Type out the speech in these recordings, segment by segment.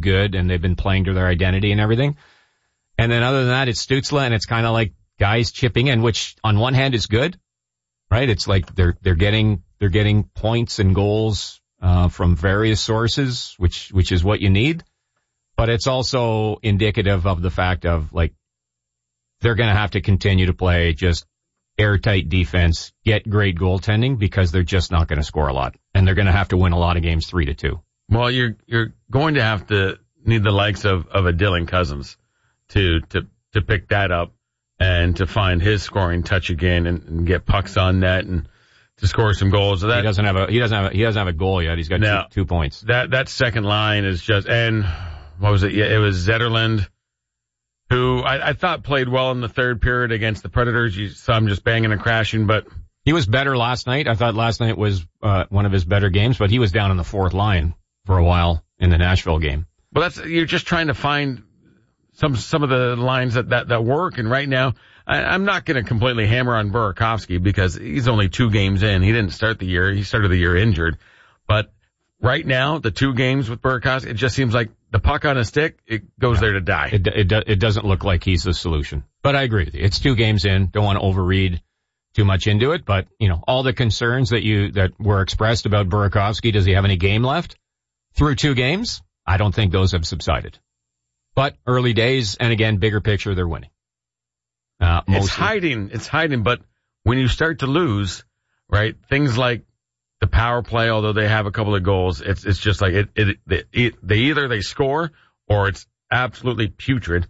good and they've been playing to their identity and everything. And then other than that, it's Stützle, and it's kind of like guys chipping in, which on one hand is good, right? It's like they're getting points and goals from various sources, which is what you need. But it's also indicative of the fact of, like, they're going to have to continue to play just airtight defense, get great goaltending, because they're just not going to score a lot. And they're going to have to win a lot of games 3-2. Well, you're going to have to need the likes of a Dylan Cousins to pick that up and to find his scoring touch again and get pucks on net and to score some goals. So that, he doesn't have a goal yet. He's got 2 points. That second line is just, and what was it? Yeah, it was Zetterlund, who I thought played well in the third period against the Predators. You saw him just banging and crashing, but he was better last night. I thought last night was one of his better games, but he was down on the fourth line for a while in the Nashville game. Well, you're just trying to find some of the lines that work, and right now I'm not going to completely hammer on Burakovsky because he's only 2 games in. He didn't start the year. He started the year injured. But right now, the 2 games with Burakovsky, it just seems like the puck on a stick, it goes there to die. It doesn't look like he's the solution. But I agree with you. It's 2 games in. Don't want to overread too much into it. But, all the concerns that were expressed about Burakovsky, does he have any game left through 2 games? I don't think those have subsided. But early days, and again, bigger picture, they're winning. It's hiding, but when you start to lose, right, things like the power play, although they have a couple of goals, it's just like they either score or it's absolutely putrid.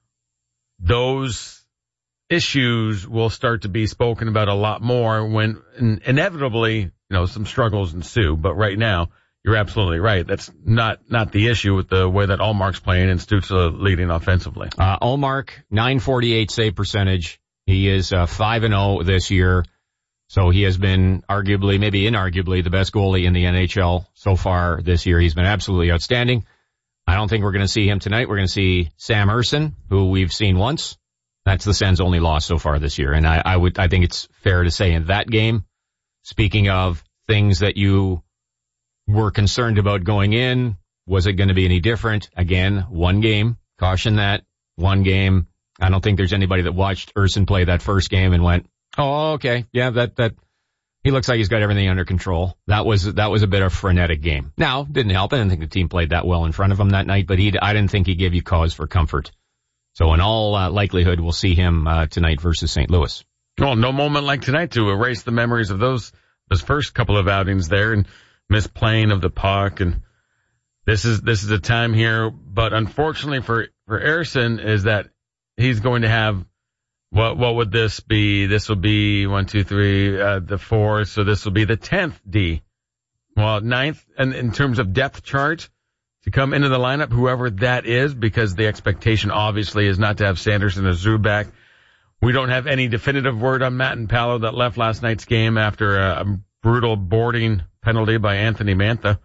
Those issues will start to be spoken about a lot more when inevitably, some struggles ensue. But right now, you're absolutely right. That's not the issue with the way that Ullmark's playing and Stützle leading offensively. Ullmark, .948 save percentage. He is 5-0 this year. So he has been arguably, maybe inarguably, the best goalie in the NHL so far this year. He's been absolutely outstanding. I don't think we're going to see him tonight. We're going to see Sam Ersson, who we've seen once. That's the Sens' only loss so far this year. And I think it's fair to say in that game, speaking of things that you were concerned about going in, was it going to be any different? Again, 1 game. Caution that. 1 game. I don't think there's anybody that watched Ersson play that first game and went, oh, okay. Yeah, that he looks like he's got everything under control. That was a bit of a frenetic game. Now, didn't help. I didn't think the team played that well in front of him that night, but I didn't think he gave you cause for comfort. So in all likelihood, we'll see him tonight versus St. Louis. Well, no moment like tonight to erase the memories of those first couple of outings there and misplaying of the puck. And this is a time here, but unfortunately for Ersson is that he's going to have, what would this be? This will be 1, 2, 3, the 4th. So this will be the 10th D. Well, 9th, and in terms of depth chart to come into the lineup, whoever that is, because the expectation obviously is not to have Sanderson or Zubak. We don't have any definitive word on Matt Palo that left last night's game after a brutal boarding penalty by Anthony Mantha.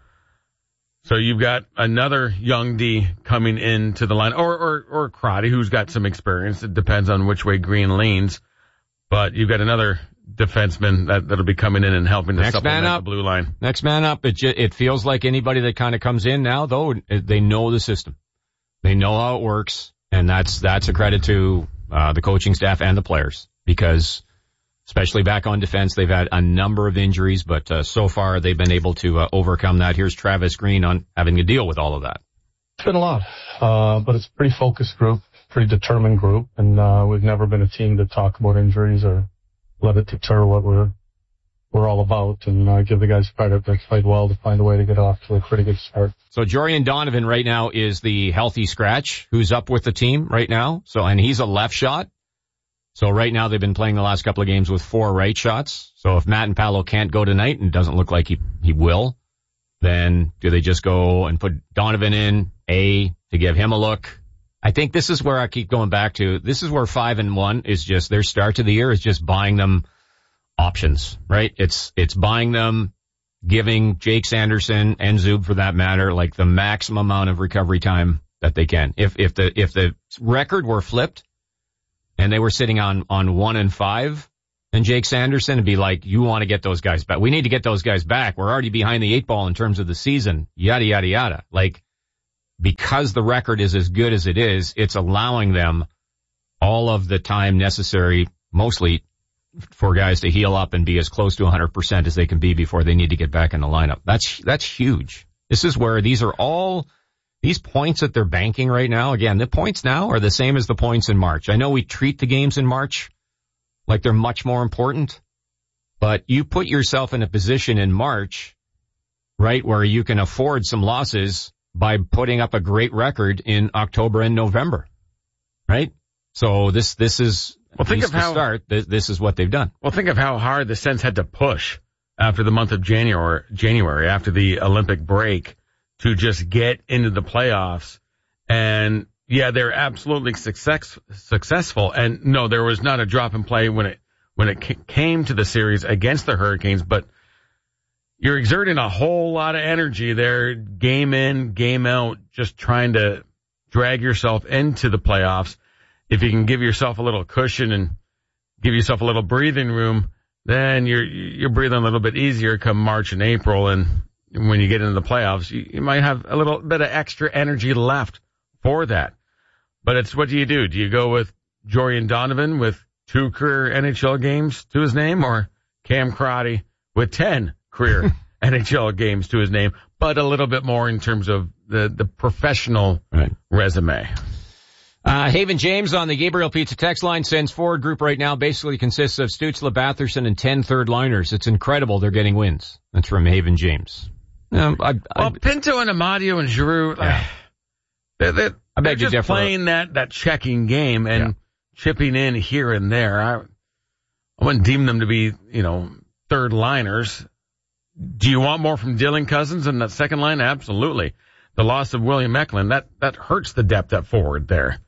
So you've got another young D coming into the line, or Crotty, who's got some experience. It depends on which way Green leans. But you've got another defenseman that'll be coming in and helping to supplement the blue line. Next man up. It feels like anybody that kind of comes in now, though, they know the system. They know how it works, and that's a credit to the coaching staff and the players, because especially back on defense, they've had a number of injuries, but so far they've been able to overcome that. Here's Travis Green on having to deal with all of that. It's been a lot, but it's a pretty focused group, pretty determined group, and we've never been a team to talk about injuries or let it deter what we're all about, and give the guys credit. They played well to find a way to get off to a pretty good start. So Jorian Donovan right now is the healthy scratch who's up with the team right now. And he's a left shot. So right now they've been playing the last couple of games with 4 right shots. So if Matt Palo can't go tonight, and it doesn't look like he will, then do they just go and put Donovan in, to give him a look? I think this is where I keep going back to. This is where 5-1 is just their start to the year is just buying them options, right? It's buying them, giving Jake Sanderson and Zub for that matter, like the maximum amount of recovery time that they can. If the record were flipped, and they were sitting on 1-5, and Jake Sanderson would be like, you want to get those guys back. We need to get those guys back. We're already behind the 8 ball in terms of the season, yada, yada, yada. Like, because the record is as good as it is, it's allowing them all of the time necessary, mostly for guys to heal up and be as close to 100% as they can be before they need to get back in the lineup. That's huge. This is where these points that they're banking right now. Again, the points now are the same as the points in March. I know we treat the games in March like they're much more important, but you put yourself in a position in March, right, where you can afford some losses by putting up a great record in October and November, right? So this is, well, think of how, start, this is what they've done. Well, think of how hard the Sens had to push after the month of January, after the Olympic break, to just get into the playoffs. And yeah, they're absolutely successful. And no, there was not a drop in play when it came to the series against the Hurricanes, but you're exerting a whole lot of energy there, game in, game out, just trying to drag yourself into the playoffs. If you can give yourself a little cushion and give yourself a little breathing room, then you're breathing a little bit easier come March and April. And when you get into the playoffs, you might have a little bit of extra energy left for that. But it's, what do? Do you go with Jordan Donovan with 2 career NHL games to his name, or Cam Crotty with 10 career NHL games to his name, but a little bit more in terms of the professional resume? Haven James on the Gabriel Pizza text line sends forward group right now basically consists of Stützle, Batherson, and 10 third liners. It's incredible they're getting wins. That's from Haven James. Well, Pinto and Amadio and Giroux, they're just playing that checking game and chipping in here and there. I wouldn't deem them to be, third liners. Do you want more from Dylan Cousins in that second line? Absolutely. The loss of William Eklund, that hurts the depth up forward there.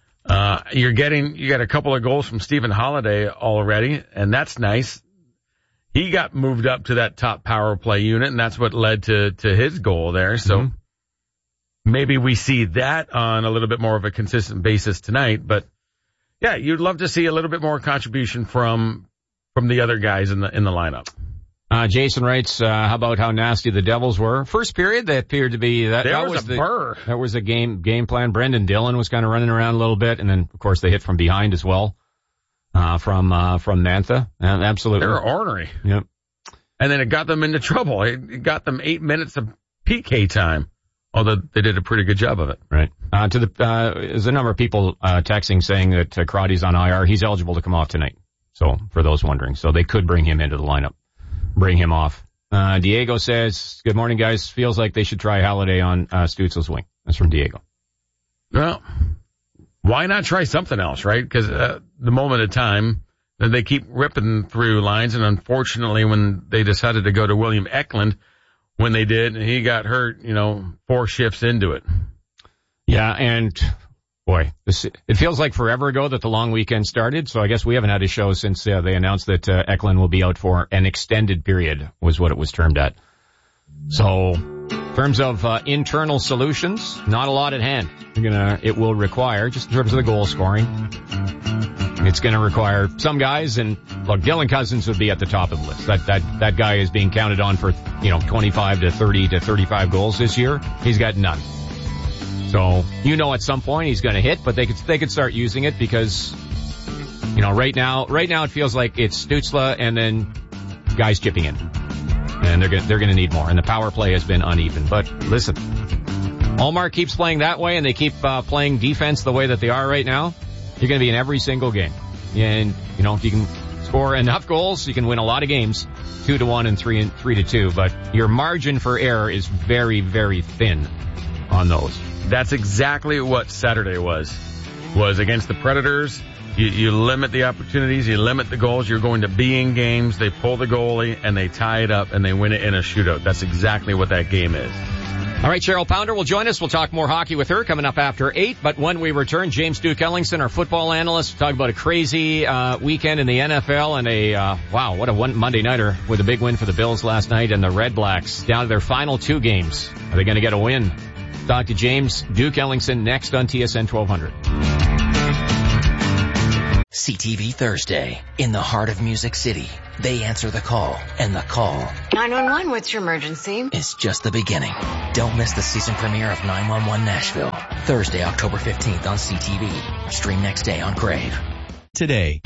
You got a couple of goals from Stephen Holiday already, and that's nice. He got moved up to that top power play unit, and that's what led to his goal there. So maybe we see that on a little bit more of a consistent basis tonight. But yeah, you'd love to see a little bit more contribution from the other guys in the lineup. Jason writes, how about how nasty the Devils were? First period, they appeared to be that was a game plan. Brendan Dillon was kind of running around a little bit, and then of course they hit from behind as well. From Mantha. Absolutely. They were ornery. Yep. And then it got them into trouble. It got them 8 minutes of PK time. Although they did a pretty good job of it. Right. There's a number of people, texting saying that Crotty's on IR. He's eligible to come off tonight. So, for those wondering. So they could bring him into the lineup. Bring him off. Diego says, good morning, guys. Feels like they should try Halliday on, Stützle's wing. That's from Diego. Well, why not try something else, right? Because the moment of time, they keep ripping through lines, and unfortunately, when they decided to go to William Eklund, when they did, he got hurt, 4 shifts into it. Yeah, and boy, it feels like forever ago that the long weekend started, so I guess we haven't had a show since they announced that Eklund will be out for an extended period, was what it was termed at. So, in terms of internal solutions, not a lot at hand. It will require, just in terms of the goal scoring, it's going to require some guys, and look, Dylan Cousins would be at the top of the list. That guy is being counted on for 25 to 30 to 35 goals this year. He's got none. So at some point he's going to hit, but they could start using it because right now it feels like it's Stützle and then guys chipping in. And they're going to need more. And the power play has been uneven. But listen, Ullmark keeps playing that way, and they keep playing defense the way that they are right now. You're going to be in every single game. And, if you can score enough goals, you can win a lot of games, 2-1 and 3-2. But your margin for error is very, very thin on those. That's exactly what Saturday was against the Predators. You limit the opportunities, you limit the goals, you're going to be in games, they pull the goalie, and they tie it up, and they win it in a shootout. That's exactly what that game is. All right, Cheryl Pounder will join us. We'll talk more hockey with her coming up after 8. But when we return, James Duke Ellingson, our football analyst, will talk about a crazy weekend in the NFL and what a Monday nighter with a big win for the Bills last night, and the Red Blacks down to their final 2 games. Are they going to get a win? Talk to James Duke Ellingson next on TSN 1200. CTV Thursday. In the heart of Music City, they answer the call, and the call 911, what's your emergency? is just the beginning. Don't miss the season premiere of 911 Nashville. Thursday, October 15th on CTV. Stream next day on Crave. Today.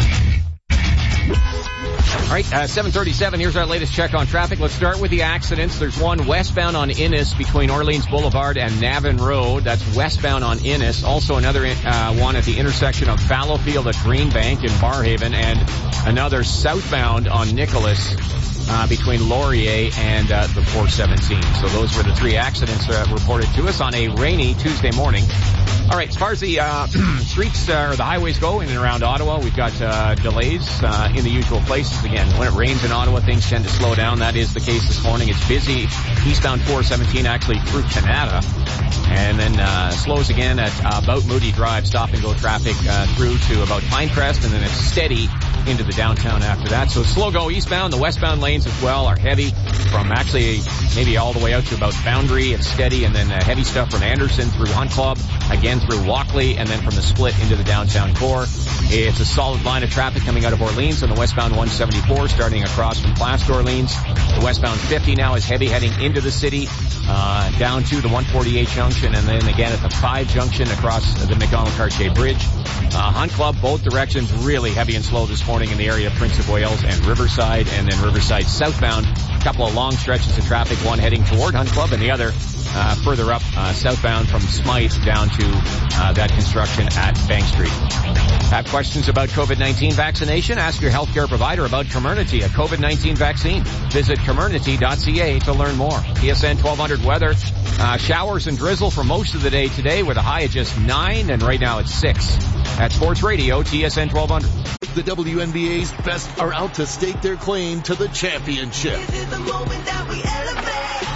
All right, 7:37. Here's our latest check on traffic. Let's start with the accidents. There's one westbound on Innis between Orleans Boulevard and Navin Road. That's westbound on Innis. Also another one at the intersection of Fallowfield at Greenbank in Barrhaven, and another southbound on Nicholas between Laurier and the 417. So those were the three accidents reported to us on a rainy Tuesday morning. All right, as far as the streets or the highways go in and around Ottawa, we've got delays in the usual places. Again, when it rains in Ottawa, things tend to slow down. That is the case this morning. It's busy eastbound 417 actually through Canada, and then slows again at about Moody Drive, stop-and-go traffic through to about Pinecrest, and then it's steady into the downtown after that. So slow go eastbound. The westbound lanes as well are heavy from actually maybe all the way out to about Boundary. It's steady, and then heavy stuff from Anderson through Hunt Club, again through Walkley, and then from the split into the downtown core. It's a solid line of traffic coming out of Orleans on the westbound 174 starting across from Plask Orleans. The westbound 50 now is heavy heading into the city, down to the 148 junction, and then again at the 5 junction across the McDonald-Cartier Bridge. Hunt Club, both directions, really heavy and slow this morning in the area of Prince of Wales and Riverside, and then Riverside southbound. A couple of long stretches of traffic, one heading toward Hunt Club and the other further up southbound from Smythe down to that construction at Bank Street. Have questions about COVID-19 vaccination? Ask your healthcare provider about Comirnaty, a COVID-19 vaccine. Visit Comirnaty.ca to learn more. TSN 1200 weather. Showers and drizzle for most of the day today with a high of just 9, and right now it's 6. At Sports Radio, TSN 1200. The WNBA's best are out to stake their claim to the championship. This is the moment that we elevate.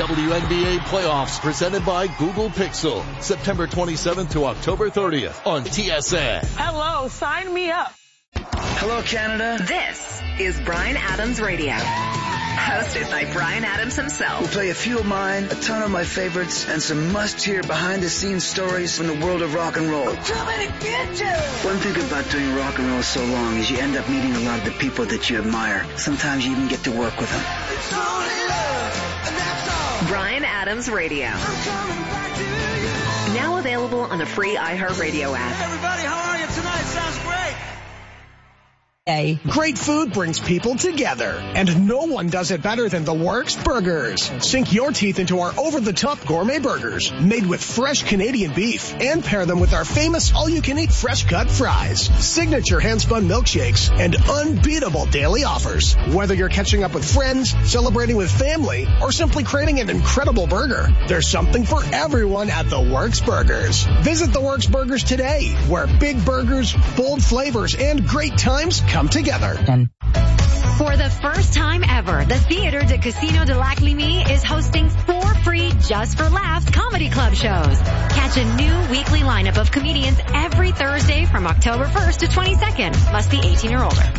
WNBA playoffs presented by Google Pixel. September 27th to October 30th on TSN. Hello, sign me up. Hello, Canada. This is Bryan Adams Radio. Hosted by Bryan Adams himself. We'll play a few of mine, a ton of my favorites, and some must-hear behind-the-scenes stories from the world of rock and roll. I'm coming to get you. One thing about doing rock and roll so long is you end up meeting a lot of the people that you admire. Sometimes you even get to work with them. It's only love, and that's all. Bryan Adams Radio. I'm coming back to you. Now available on the free iHeartRadio app. Hey, everybody, how are you tonight? Sounds great. Great food brings people together, and no one does it better than The Works Burgers. Sink your teeth into our over-the-top gourmet burgers made with fresh Canadian beef, and pair them with our famous all-you-can-eat fresh-cut fries, signature hand-spun milkshakes, and unbeatable daily offers. Whether you're catching up with friends, celebrating with family, or simply craving an incredible burger, there's something for everyone at The Works Burgers. Visit The Works Burgers today, where big burgers, bold flavors, and great times come together. For the first time ever, the Theatre de Casino de Lac-Lémy is hosting 4 free Just for Laughs comedy club shows. Catch a new weekly lineup of comedians every Thursday from October 1st to 22nd. Must be 18 or older.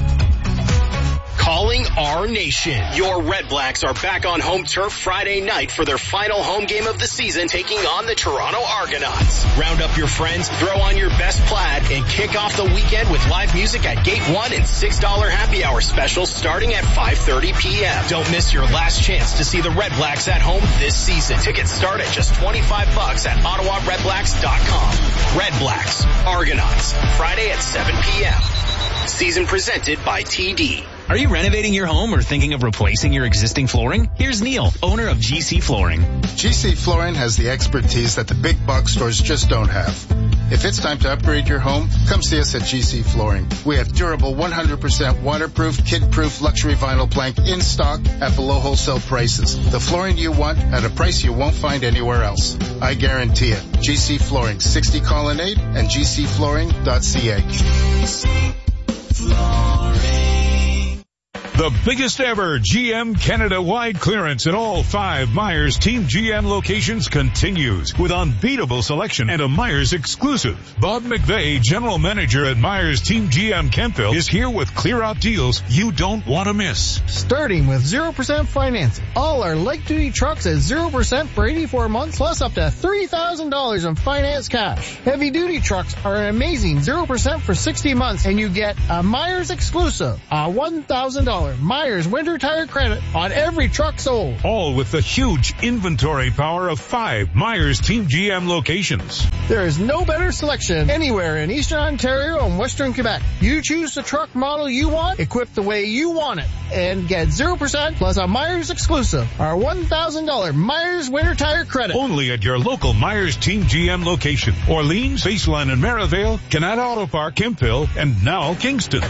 Calling our nation. Your Red Blacks are back on home turf Friday night for their final home game of the season, taking on the Toronto Argonauts. Round up your friends, throw on your best plaid, and kick off the weekend with live music at Gate 1 and $6 happy hour specials starting at 5:30 p.m. Don't miss your last chance to see the Red Blacks at home this season. Tickets start at just $25 at OttawaRedBlacks.com. Red Blacks, Argonauts, Friday at 7 p.m. Season presented by TD. Are you renovating your home or thinking of replacing your existing flooring? Here's Neil, owner of GC Flooring. GC Flooring has the expertise that the big box stores just don't have. If it's time to upgrade your home, come see us at GC Flooring. We have durable 100% waterproof, kid-proof luxury vinyl plank in stock at below wholesale prices. The flooring you want at a price you won't find anywhere else. I guarantee it. GC Flooring, 60 Colonnade and gcflooring.ca. The The biggest ever GM Canada-wide clearance at all 5 Myers Team GM locations continues with unbeatable selection and a Myers exclusive. Bob McVeigh, General Manager at Myers Team GM Kempville, is here with clear-out deals you don't want to miss. Starting with 0% financing. All our light-duty trucks at 0% for 84 months, plus up to $3,000 in finance cash. Heavy-duty trucks are an amazing 0% for 60 months, and you get a Myers exclusive, a $1,000 Myers winter tire credit on every truck sold. All with the huge inventory power of 5 Myers Team GM locations. There is no better selection anywhere in Eastern Ontario and Western Quebec. You choose the truck model you want, equipped the way you want it, and get 0% plus a Myers exclusive, our $1,000 Myers winter tire credit. Only at your local Myers Team GM location. Orleans, Baseline and Merivale, Canada Auto Park, Kempville, and now Kingston.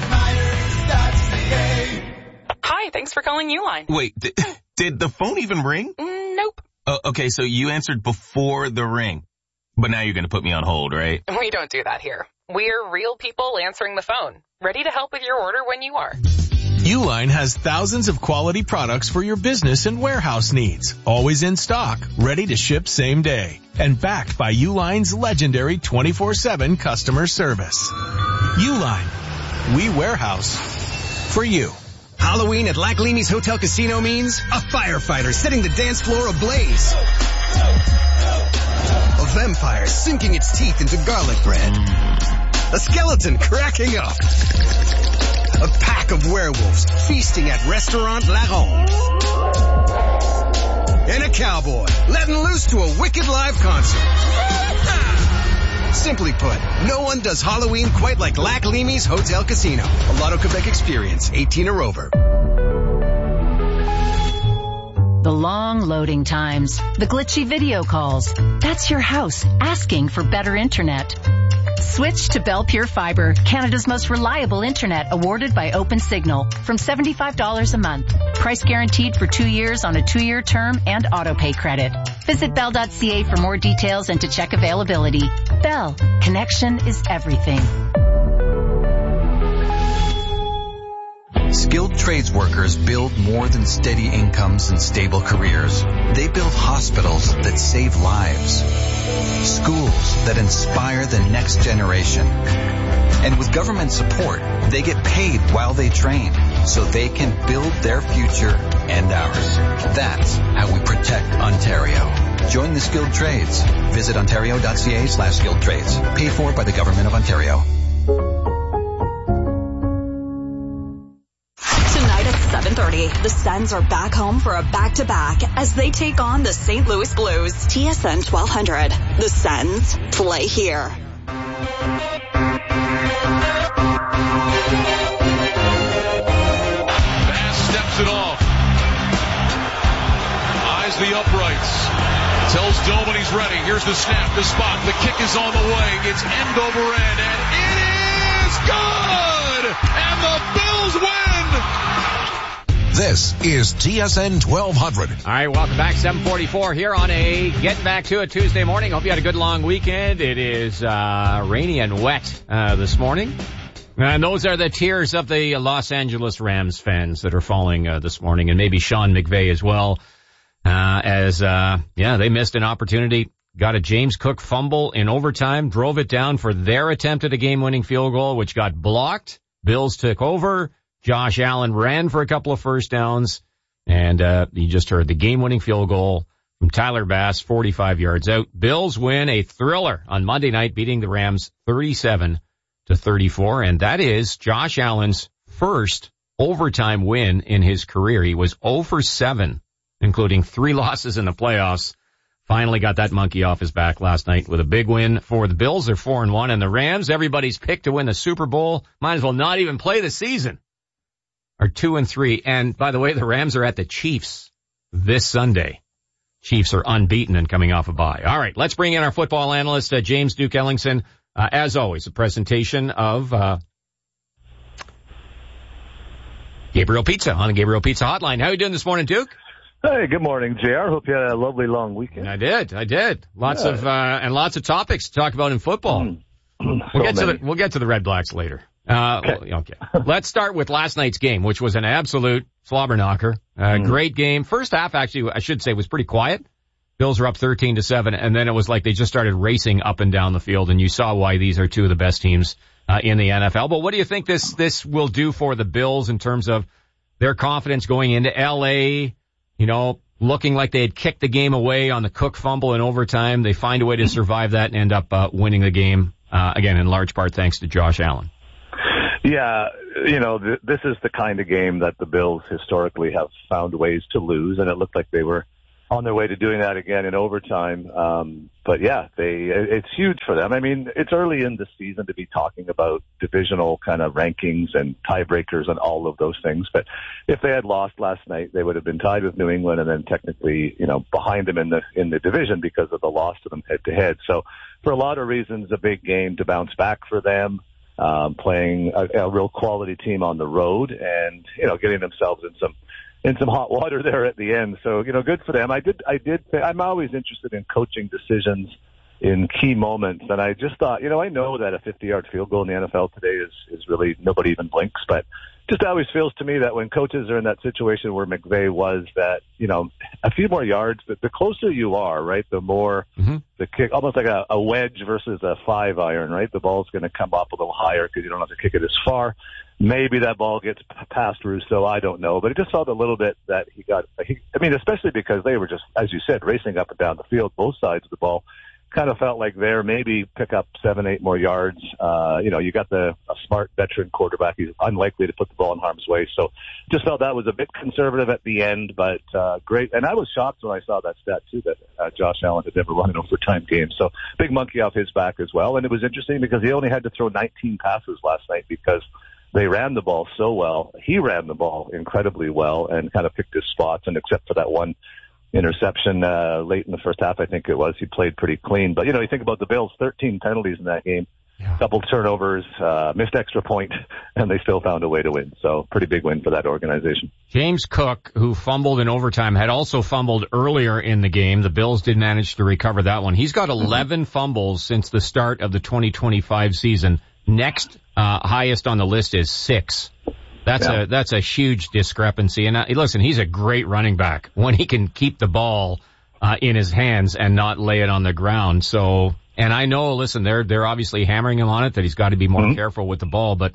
Hi, thanks for calling Uline. Wait, did the phone even ring? Nope. Okay, so you answered before the ring. But now you're going to put me on hold, right? We don't do that here. We're real people answering the phone, ready to help with your order when you are. Uline has thousands of quality products for your business and warehouse needs. Always in stock, ready to ship same day. And backed by Uline's legendary 24/7 customer service. Uline. We warehouse for you. Halloween at Lac Leamy's Hotel Casino means a firefighter setting the dance floor ablaze. A vampire sinking its teeth into garlic bread. A skeleton cracking up. A pack of werewolves feasting at Restaurant La Ronde. And a cowboy letting loose to a wicked live concert. Simply put, no one does Halloween quite like Lac Leamy's Hotel Casino. A Lotto Quebec experience, 18 or over. The long loading times, the glitchy video calls. That's your house asking for better internet. Switch to Bell Pure Fiber, Canada's most reliable internet, awarded by OpenSignal, from $75 a month. Price guaranteed for 2 years on a 2-year term and auto-pay credit. Visit bell.ca for more details and to check availability. Bell, connection is everything. Skilled trades workers build more than steady incomes and stable careers. They build hospitals that save lives, schools that inspire the next generation. And with government support, they get paid while they train so they can build their future and ours. That's how we protect Ontario. Join the skilled trades. Visit ontario.ca/skilled trades. Paid for by the Government of Ontario. Tonight at 7:30, the Sens are back home for a back-to-back as they take on the St. Louis Blues. TSN 1200. The Sens play here. Bass steps it off. Eyes the uprights. Tells Doman he's ready. Here's the snap, the spot. The kick is on the way. It's end over end, and it is good! And the Bills win! This is TSN 1200. All right, welcome back. 7:44 here on a Getting Back to It Tuesday morning. Hope you had a good long weekend. It is rainy and wet this morning. And those are the tears of the Los Angeles Rams fans that are falling this morning, and maybe Sean McVay as well. They missed an opportunity, got a James Cook fumble in overtime, drove it down for their attempt at a game-winning field goal, which got blocked. Bills took over. Josh Allen ran for a couple of first downs, and you just heard the game-winning field goal from Tyler Bass, 45 yards out. Bills win a thriller on Monday night, beating the Rams 37-34, and that is Josh Allen's first overtime win in his career. He was 0 for 7. Including 3 losses in the playoffs. Finally got that monkey off his back last night with a big win for the Bills. They're 4-1, and the Rams, everybody's picked to win the Super Bowl, might as well not even play the season, are 2-3. And by the way, the Rams are at the Chiefs this Sunday. Chiefs are unbeaten and coming off a bye. All right, let's bring in our football analyst, James Duke Ellingson. As always, a presentation of Gabriel Pizza on the Gabriel Pizza Hotline. How are you doing this morning, Duke? Hey, good morning, JR. Hope you had a lovely long weekend. I did. Lots of topics to talk about in football. We'll get to the Red Blacks later. Okay. Let's start with last night's game, which was an absolute slobber knocker. Great game. First half, actually, I should say, was pretty quiet. Bills were up 13-7, and then it was like they just started racing up and down the field, and you saw why these are two of the best teams in the NFL. But what do you think this will do for the Bills in terms of their confidence going into L.A., looking like they had kicked the game away on the Cook fumble in overtime? They find a way to survive that and end up winning the game, again, in large part thanks to Josh Allen. Yeah, this is the kind of game that the Bills historically have found ways to lose, and it looked like they were on their way to doing that again in overtime. But yeah, it's huge for them. I mean, it's early in the season to be talking about divisional kind of rankings and tiebreakers and all of those things. But if they had lost last night, they would have been tied with New England and then technically, behind them in the division because of the loss to them head to head. So for a lot of reasons, a big game to bounce back for them. Playing a real quality team on the road and, getting themselves in some hot water there at the end. So, good for them. I'm always interested in coaching decisions in key moments. And I just thought, I know that a 50-yard field goal in the NFL today is really, nobody even blinks, but just always feels to me that when coaches are in that situation where McVay was, that, a few more yards, the closer you are, right, the more the kick, almost like a wedge versus a 5-iron, right? The ball's going to come up a little higher because you don't have to kick it as far. Maybe that ball gets past Rousseau. I don't know. But it just felt a little bit that especially because they were just, as you said, racing up and down the field, both sides of the ball. Kind of felt like there, maybe pick up 7-8 more yards. You got a smart veteran quarterback. He's unlikely to put the ball in harm's way. So just felt that was a bit conservative at the end, but great. And I was shocked when I saw that stat, too, that Josh Allen had never run an overtime game. So big monkey off his back as well. And it was interesting because he only had to throw 19 passes last night because they ran the ball so well. He ran the ball incredibly well and kind of picked his spots. And except for that one interception late in the first half, I think it was, he played pretty clean. But, you think about the Bills, 13 penalties in that game, couple turnovers, missed extra point, and they still found a way to win. So pretty big win for that organization. James Cook, who fumbled in overtime, had also fumbled earlier in the game. The Bills did manage to recover that one. He's got 11 fumbles since the start of the 2025 season. Next highest on the list is 6. That's a huge discrepancy. And listen, he's a great running back when he can keep the ball in his hands and not lay it on the ground. So, and I know, listen, they're obviously hammering him on it that he's got to be more careful with the ball. But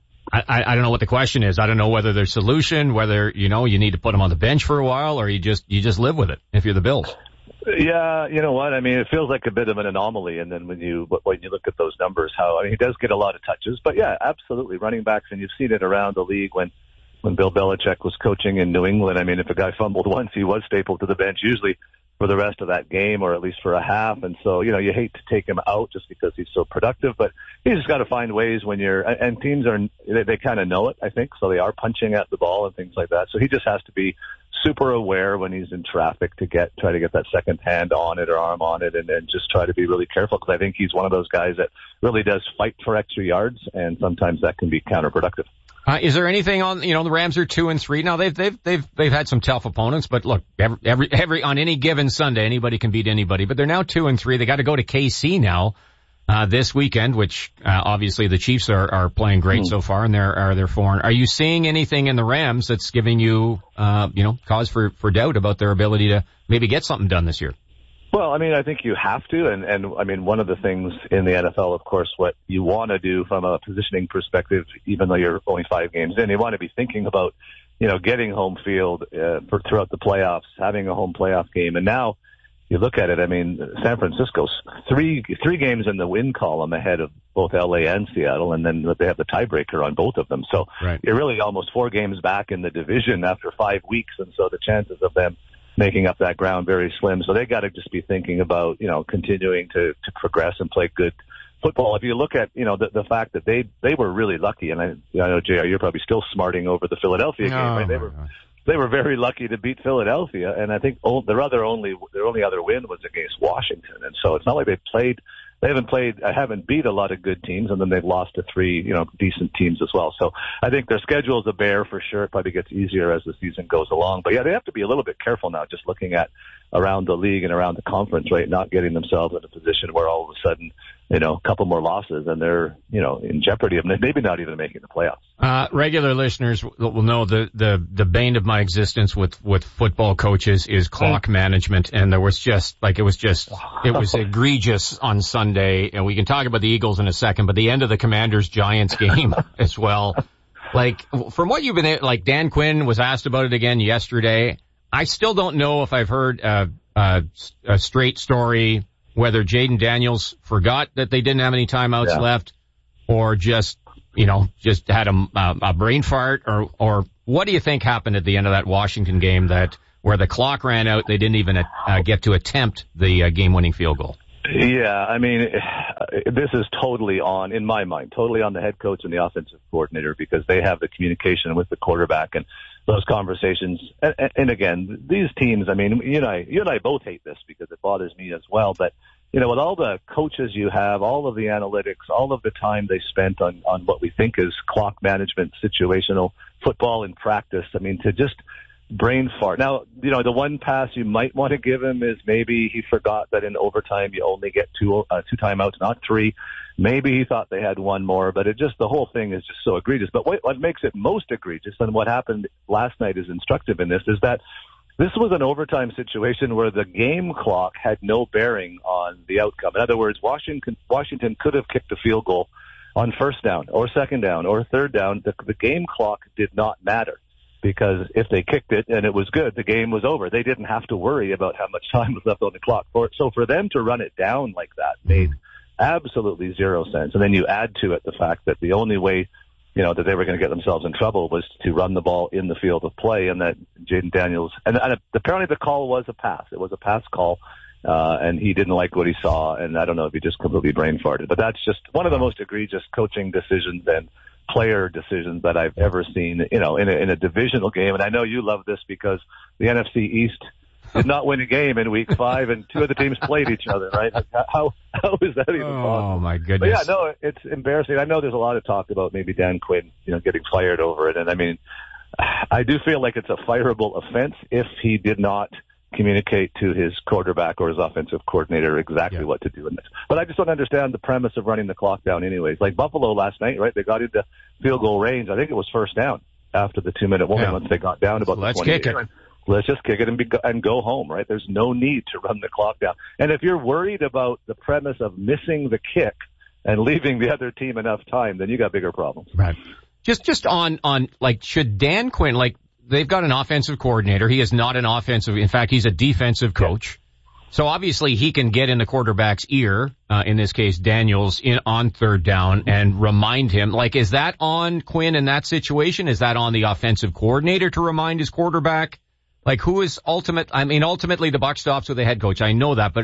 I don't know what the question is. I don't know whether there's solution, whether you need to put him on the bench for a while, or you just live with it if you're the Bills. Yeah, you know what? I mean, it feels like a bit of an anomaly. And then when you look at those numbers, he does get a lot of touches. But yeah, absolutely, running backs, and you've seen it around the league when Bill Belichick was coaching in New England. I mean, if a guy fumbled once, he was stapled to the bench usually for the rest of that game, or at least for a half. And so, you hate to take him out just because he's so productive, but you just got to find ways when and teams they kind of know it, I think, so they are punching at the ball and things like that. So he just has to be super aware when he's in traffic to try to get that second hand on it or arm on it, and then just try to be really careful, because I think he's one of those guys that really does fight for extra yards, and sometimes that can be counterproductive. Is there anything on, the Rams are 2-3 now. They've had some tough opponents, but look, every on any given Sunday, anybody can beat anybody. But they're now 2-3. They got to go to KC now this weekend, which obviously the Chiefs are playing great so far, and they're 4. Are you seeing anything in the Rams that's giving you cause for doubt about their ability to maybe get something done this year? Well, I mean, I think you have to, and I mean, one of the things in the NFL, of course, what you want to do from a positioning perspective, even though you're only 5 games in, you want to be thinking about, getting home field throughout the playoffs, having a home playoff game. And now you look at it, I mean, San Francisco's three games in the win column ahead of both LA and Seattle, and then they have the tiebreaker on both of them. So You're really almost 4 games back in the division after 5 weeks, and so the chances of them making up that ground very slim. So they got to just be thinking about, continuing to progress and play good football. If you look at, the fact that they were really lucky, and I know, JR, you're probably still smarting over the Philadelphia game, right? They were very lucky to beat Philadelphia, and I think their only other win was against Washington. And so it's not like they haven't beat a lot of good teams, and then they've lost to 3, decent teams as well. So I think their schedule is a bear for sure. It probably gets easier as the season goes along. But yeah, they have to be a little bit careful now, just looking at around the league and around the conference, right? Not getting themselves in a position where all of a sudden a couple more losses, and they're, in jeopardy of maybe not even making the playoffs. Regular listeners will know the bane of my existence with football coaches is clock management. And there was it was egregious on Sunday. And we can talk about the Eagles in a second, but the end of the Commanders-Giants game as well. Like, from what you've been, like, Dan Quinn was asked about it again yesterday. I still don't know if I've heard a straight story, whether Jaden Daniels forgot that they didn't have any timeouts left, or just had a brain fart, or what do you think happened at the end of that Washington game where the clock ran out, they didn't even get to attempt the game-winning field goal? Yeah, I mean, this is totally in my mind, totally on the head coach and the offensive coordinator, because they have the communication with the quarterback and those conversations. And again, these teams, I mean, you and I both hate this because it bothers me as well. But, with all the coaches you have, all of the analytics, all of the time they spent on what we think is clock management, situational football in practice, I mean, to just brain fart. Now, the one pass you might want to give him is maybe he forgot that in overtime you only get two timeouts, not three. Maybe he thought they had one more, but the whole thing is just so egregious. But what makes it most egregious, and what happened last night is instructive in this, is that this was an overtime situation where the game clock had no bearing on the outcome. In other words, Washington could have kicked a field goal on first down or second down or third down. The game clock did not matter, because if they kicked it and it was good, the game was over. They didn't have to worry about how much time was left on the clock. So for them to run it down like that made absolutely zero sense. And then you add to it the fact that the only way, that they were going to get themselves in trouble was to run the ball in the field of play, and that Jaden Daniels, and apparently the call was a pass. It was a pass call, and he didn't like what he saw, and I don't know if he just completely brain farted. But that's just one of the most egregious coaching decisions and player decisions that I've ever seen, in a divisional game. And I know you love this because the NFC East did not win a game in week 5, and two of the teams played each other, right? How is that even possible? Oh, my goodness. But yeah, no, it's embarrassing. I know there's a lot of talk about maybe Dan Quinn, getting fired over it. And I mean, I do feel like it's a fireable offense if he did not communicate to his quarterback or his offensive coordinator exactly what to do in this. But I just don't understand the premise of running the clock down anyways. Like Buffalo last night, right? They got into field goal range. I think it was first down after the 2-minute warning once they got down about the 20. Let's kick it. Let's just kick it and go home, right? There's no need to run the clock down. And if you're worried about the premise of missing the kick and leaving the other team enough time, then you got bigger problems. Right. Just on like, should Dan Quinn, like, they've got an offensive coordinator. He is not an offensive. In fact, he's a defensive coach. Yeah. So obviously he can get in the quarterback's ear, in this case Daniels, on third down and remind him. Like, is that on Quinn in that situation? Is that on the offensive coordinator to remind his quarterback? Like, who is ultimately the buck stops with the head coach. I know that, but,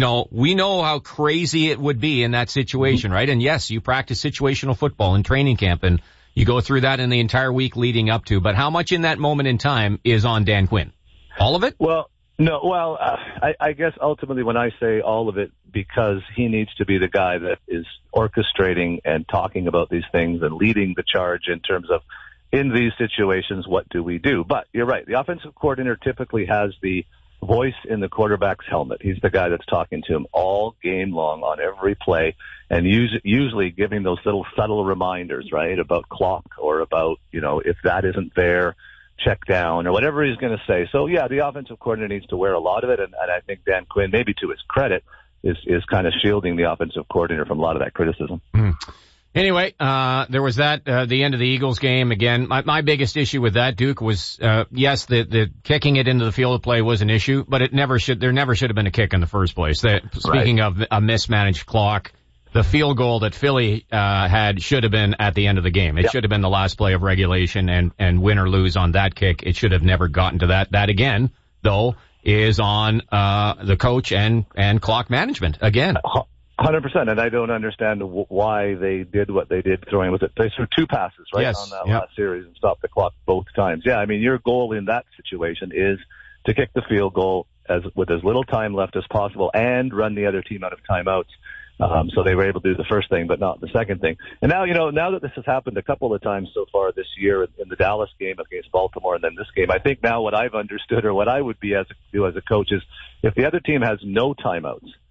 we know how crazy it would be in that situation, right? And yes, you practice situational football in training camp, and you go through that in the entire week leading up to. But how much in that moment in time is on Dan Quinn? All of it? Well, no. Well, I guess ultimately when I say all of it, because he needs to be the guy that is orchestrating and talking about these things and leading the charge in terms of, in these situations, what do we do? But you're right. The offensive coordinator typically has the voice in the quarterback's helmet. He's the guy that's talking to him all game long on every play, and usually giving those little subtle reminders, right, about clock or about, if that isn't there, check down or whatever he's going to say. So, yeah, the offensive coordinator needs to wear a lot of it, and I think Dan Quinn, maybe to his credit, is kind of shielding the offensive coordinator from a lot of that criticism. Anyway, there was that, the end of the Eagles game. Again, my biggest issue with that, Duke, was, yes, the kicking it into the field of play was an issue, but there never should have been a kick in the first place. Speaking of a mismanaged clock, the field goal that Philly, had should have been at the end of the game. It should have been the last play of regulation, and win or lose on that kick. It should have never gotten to that. That again, though, is on, the coach and clock management again. 100%, and I don't understand why they did what they did throwing with it. They threw 2 passes, right, on that last series and stopped the clock both times. Yeah, I mean, your goal in that situation is to kick the field goal with as little time left as possible and run the other team out of timeouts. So they were able to do the first thing, but not the second thing. And now, now that this has happened a couple of times so far this year in the Dallas game against Baltimore and then this game, I think now what I've understood or what I would do as a coach is if the other team has no timeouts,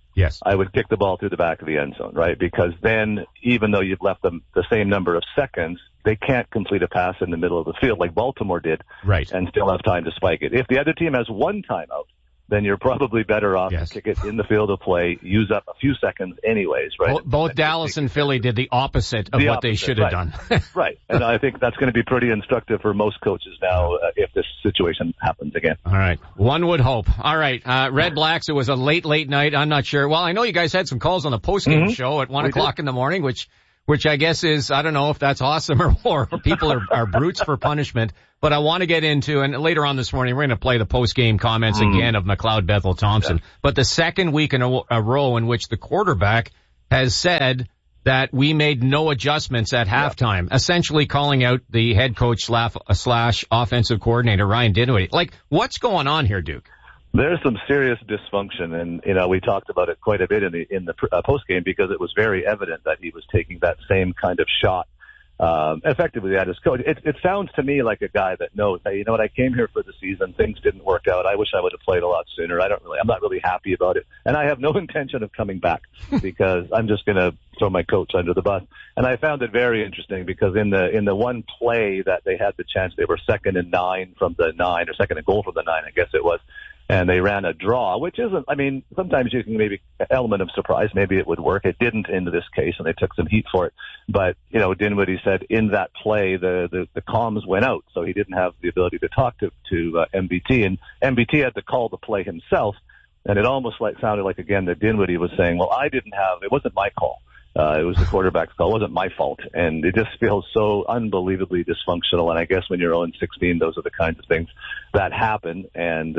yes, I would kick the ball through the back of the end zone, right? Because then, even though you've left them the same number of seconds, they can't complete a pass in the middle of the field like Baltimore did, right, and still have time to spike it. If the other team has one timeout, then you're probably better off to kick it in the field of play, use up a few seconds anyways, right? Both Dallas and Philly did the opposite of what they should have done. Right. And I think that's going to be pretty instructive for most coaches now if this situation happens again. All right. One would hope. All right. Red Blacks, it was a late night. I'm not sure. Well, I know you guys had some calls on the postgame show at 1 o'clock in the morning, which I guess is, I don't know if that's awesome or people are brutes for punishment. But I want to get into, and later on this morning, we're going to play the post-game comments again of McLeod Bethel Thompson. Yeah. But the second week in a row in which the quarterback has said that we made no adjustments at halftime, essentially calling out the head coach slash offensive coordinator, Ryan Dinwiddie. Like, what's going on here, Duke? There's some serious dysfunction, and we talked about it quite a bit in the post game because it was very evident that he was taking that same kind of shot effectively at his coach. It sounds to me like a guy that knows, hey, you know what, I came here for the season, things didn't work out, I wish I would have played a lot sooner, I'm not really happy about it, and I have no intention of coming back because I'm just going to throw my coach under the bus. And I found it very interesting because in the one play that they had the chance, they were 2nd and 9 from the 9, or 2nd and goal from the 9, I guess it was, and they ran a draw, which isn't, sometimes you can maybe element of surprise, maybe it would work. It didn't in this case, and they took some heat for it. But, Dinwiddie said in that play, the comms went out, so he didn't have the ability to talk to MBT, and MBT had to call the play himself, and it almost sounded like, again, that Dinwiddie was saying, well, it wasn't my call. It was the quarterback's call. It wasn't my fault. And it just feels so unbelievably dysfunctional. And I guess when you're 0-16, those are the kinds of things that happen. And,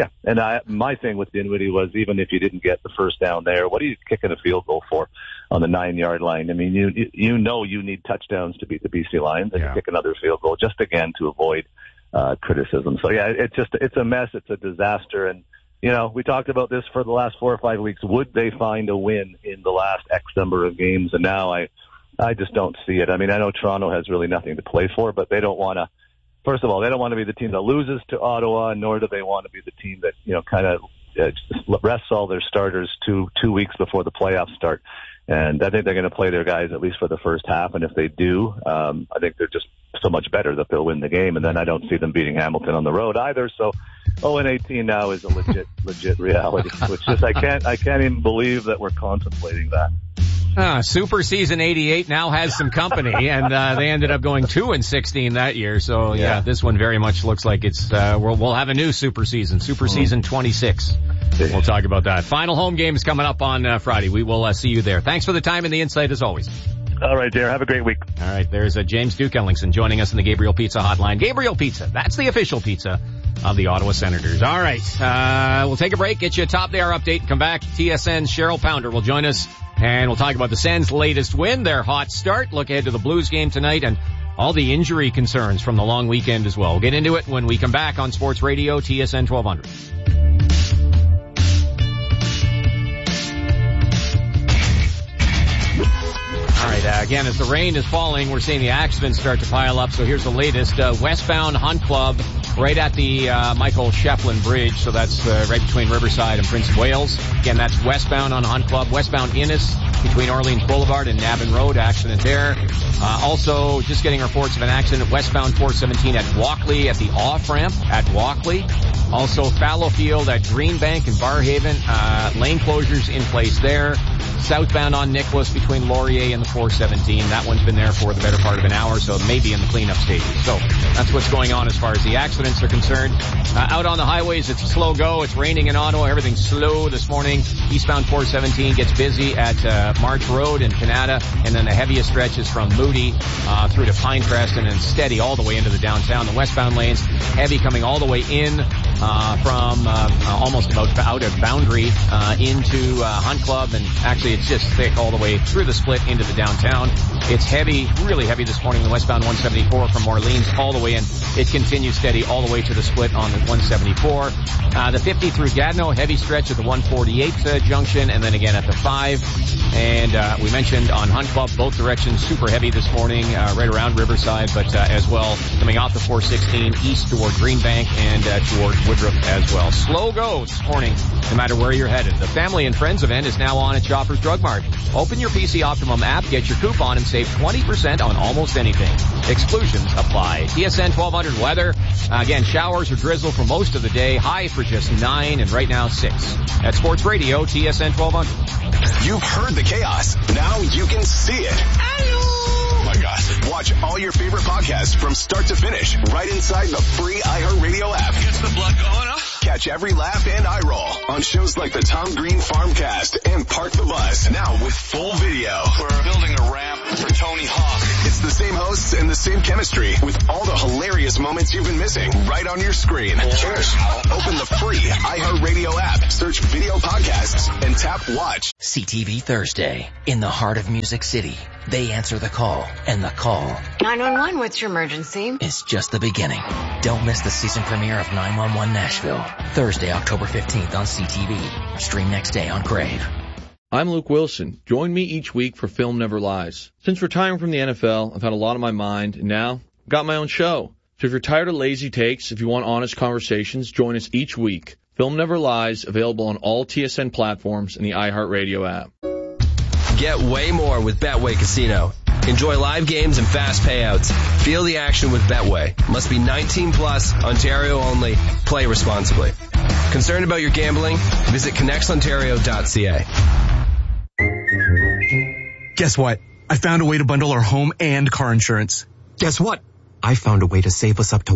my thing with Dinwiddie was, even if you didn't get the first down there, what are you kicking a field goal for on the 9-yard line? I mean, you need touchdowns to beat the BC Lions, and you kick another field goal just again to avoid, criticism. So yeah, it's a mess. It's a disaster. And, we talked about this for the last 4 or 5 weeks. Would they find a win in the last X number of games? And now I just don't see it. I mean, I know Toronto has really nothing to play for, but they don't want to, first of all, they don't want to be the team that loses to Ottawa, nor do they want to be the team that, kind of rests all their starters two weeks before the playoffs start. And I think they're going to play their guys at least for the first half. And if they do, I think they're just so much better that they'll win the game. And then I don't see them beating Hamilton on the road either. So 0-18 now is a legit reality, which just, I can't even believe that we're contemplating that. Super Season 88 now has some company, and they ended up going 2-16 that year. So yeah, this one very much looks like it's we'll have a new Super Season, Season 26. We'll talk about that. Final home game is coming up on Friday. We will see you there. Thanks for the time and the insight as always. All right, dear. Have a great week. All right, there's James Duke Ellingson joining us in the Gabriel Pizza hotline. Gabriel Pizza, that's the official pizza of the Ottawa Senators. All right, we'll take a break, get you a top of the hour update, come back. TSN's Cheryl Pounder will join us, and we'll talk about the Sens' latest win, their hot start, look ahead to the Blues game tonight, and all the injury concerns from the long weekend as well. We'll get into it when we come back on Sports Radio, TSN 1200. All right, again, as the rain is falling, we're seeing the accidents start to pile up. So here's the latest. Westbound Hunt Club right at the Michael Shefflin Bridge. So that's right between Riverside and Prince of Wales. Again, that's westbound on Hunt Club. Westbound Innis between Orleans Boulevard and Navin Road. Accident there. Also, just getting reports of an accident westbound 417 at Walkley at the off-ramp at Walkley. Also, Fallowfield at Greenbank and Barhaven. Lane closures in place there. Southbound on Nicholas between Laurier and the 417. That one's been there for the better part of an hour, so it may be in the cleanup stages. So that's what's going on as far as the accidents are concerned. Out on the highways, it's a slow go. It's raining in Ottawa. Everything's slow this morning. Eastbound 417 gets busy at March Road in Canada, and then the heaviest stretch is from Moody through to Pinecrest, and then steady all the way into the downtown. The westbound lanes, heavy coming all the way in from almost about out of Boundary into Hunt Club, and actually it's just thick all the way through the split into the downtown. It's heavy, really heavy this morning, the westbound 174 from Orleans all the way in. It continues steady all the way to the split on the 174. The 50 through Gatineau, heavy stretch at the 148 junction, and then again at the 5. And we mentioned on Hunt Club, both directions super heavy this morning, right around Riverside, but as well coming off the 416 east toward Greenbank and toward Woodruff as well. Slow go this morning, no matter where you're headed. The Family and Friends event is now on at Shoppers Drug Mart. Open your PC Optimum app, get your coupon, and save 20% on almost anything. Exclusions apply. TSN 1200 weather. Again, showers or drizzle for most of the day. High for just 9 and right now 6. At Sports Radio, TSN 1200. You've heard the chaos. Now you can see it. Oh my gosh. Watch all your favorite podcasts from start to finish right inside the free iHeartRadio app. Gets the blood going, huh? Catch every laugh and eye roll on shows like the Tom Green Farmcast and Park the Bus. Now with full video. We're building a ramp for Tony Hawk. It's the same hosts and the same chemistry with all the hilarious moments you've been missing right on your screen. Cheers. Open the free iHeartRadio app, search video podcasts, and tap watch. CTV Thursday. In the heart of Music City, they answer the call, and the call 911, what's your emergency? is just the beginning. Don't miss the season premiere of 911 Nashville. Thursday, October 15th on CTV. Stream next day on Crave. I'm Luke Wilson. Join me each week for Film Never Lies. Since retiring from the NFL, I've had a lot on my mind, and now I've got my own show. So if you're tired of lazy takes, if you want honest conversations, join us each week. Film Never Lies, available on all TSN platforms and the iHeartRadio app. Get way more with Betway Casino. Enjoy live games and fast payouts. Feel the action with Betway. Must be 19 plus, Ontario only. Play responsibly. Concerned about your gambling? Visit connectsontario.ca. Guess what? I found a way to bundle our home and car insurance. Guess what? I found a way to save us up to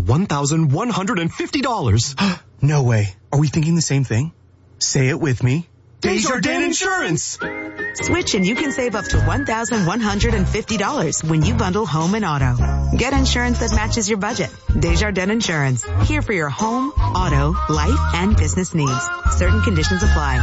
$1,150. No way. Are we thinking the same thing? Say it with me. Desjardins Insurance! Switch and you can save up to $1,150 when you bundle home and auto. Get insurance that matches your budget. Desjardins Insurance. Here for your home, auto, life, and business needs. Certain conditions apply.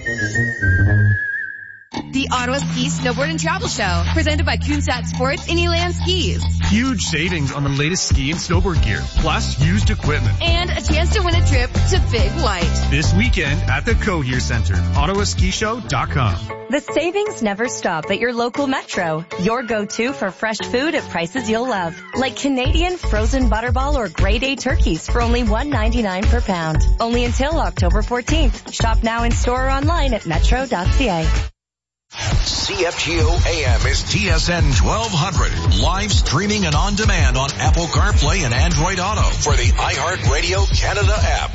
The Ottawa Ski, Snowboard, and Travel Show, presented by Kunsat Sports and Elan Skis. Huge savings on the latest ski and snowboard gear, plus used equipment. And a chance to win a trip to Big White. This weekend at the Cohere Center, OttawaSkiShow.com. The savings never stop at your local Metro. Your go-to for fresh food at prices you'll love. Like Canadian frozen butterball or grade A turkeys for only $1.99 per pound. Only until October 14th. Shop now in store or online at metro.ca. CFGO AM is TSN 1200. Live streaming and on demand on Apple CarPlay and Android Auto for the iHeartRadio Canada app.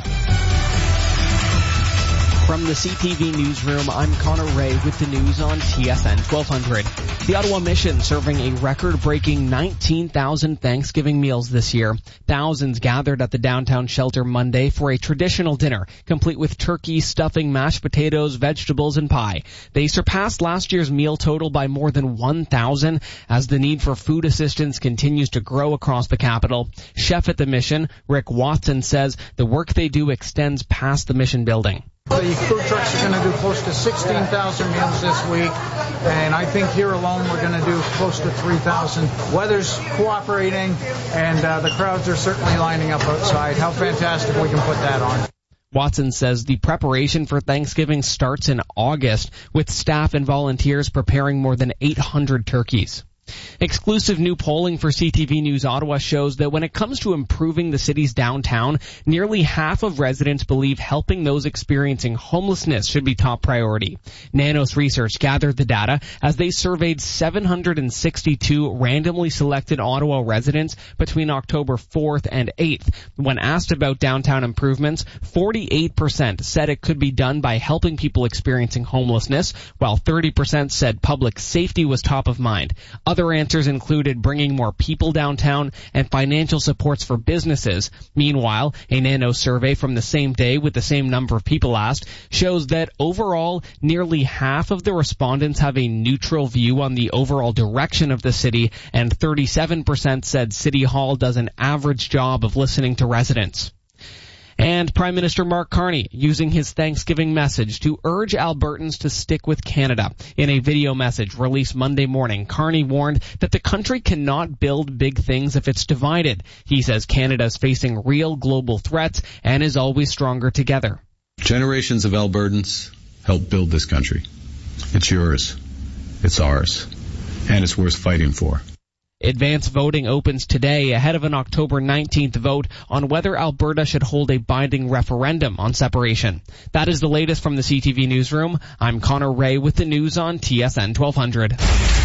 From the CTV newsroom, I'm Connor Ray with the news on TSN 1200. The Ottawa Mission serving a record-breaking 19,000 Thanksgiving meals this year. Thousands gathered at the downtown shelter Monday for a traditional dinner, complete with turkey, stuffing, mashed potatoes, vegetables, and pie. They surpassed last year's meal total by more than 1,000 as the need for food assistance continues to grow across the capital. Chef at the Mission, Rick Watson, says the work they do extends past the Mission building. The food trucks are going to do close to 16,000 meals this week, and I think here alone we're going to do close to 3,000. Weather's cooperating, and the crowds are certainly lining up outside. How fantastic we can put that on. Watson says the preparation for Thanksgiving starts in August, with staff and volunteers preparing more than 800 turkeys. Exclusive new polling for CTV News Ottawa shows that when it comes to improving the city's downtown, nearly half of residents believe helping those experiencing homelessness should be top priority. Nanos Research gathered the data as they surveyed 762 randomly selected Ottawa residents between October 4th and 8th. When asked about downtown improvements, 48% said it could be done by helping people experiencing homelessness, while 30% said public safety was top of mind. Other answers included bringing more people downtown and financial supports for businesses. Meanwhile, a Nano survey from the same day with the same number of people asked shows that overall, nearly half of the respondents have a neutral view on the overall direction of the city, and 37% said City Hall does an average job of listening to residents. And Prime Minister Mark Carney using his Thanksgiving message to urge Albertans to stick with Canada. In a video message released Monday morning, Carney warned that the country cannot build big things if it's divided. He says Canada is facing real global threats and is always stronger together. Generations of Albertans helped build this country. It's yours. It's ours. And it's worth fighting for. Advance voting opens today ahead of an October 19th vote on whether Alberta should hold a binding referendum on separation. That is the latest from the CTV Newsroom. I'm Connor Ray with the news on TSN 1200.